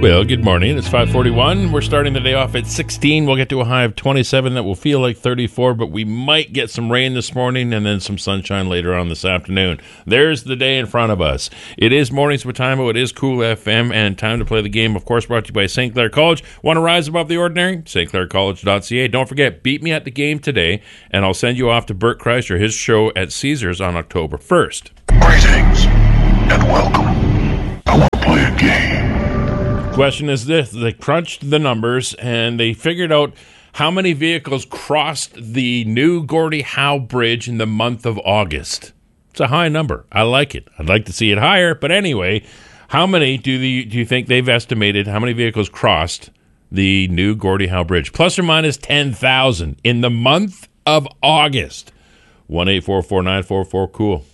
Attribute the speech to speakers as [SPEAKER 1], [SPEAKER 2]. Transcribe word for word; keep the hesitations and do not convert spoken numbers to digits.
[SPEAKER 1] Well, good morning. It's five forty-one. We're starting the day off at sixteen. We'll get to a high of twenty-seven that will feel like thirty-four, but we might get some rain this morning and then some sunshine later on this afternoon. There's the day in front of us. It is Mornings with Time. It is Cool F M, and time to play the game, of course, brought to you by Saint Clair College. Want to rise above the ordinary? St Clair College dot C A. Don't forget, beat me at the game today, and I'll send you off to Bert Kreischer, his show at Caesars on October first.
[SPEAKER 2] Greetings and welcome. I want to play a game.
[SPEAKER 1] Question is this: they crunched the numbers and they figured out how many vehicles crossed the new Gordie Howe Bridge in the month of August. It's a high number. I like it. I'd like to see it higher, but anyway, how many do the do you think they've estimated? How many vehicles crossed the new Gordie Howe Bridge? Plus or minus ten thousand in the month of August. One eight four four nine four four cool.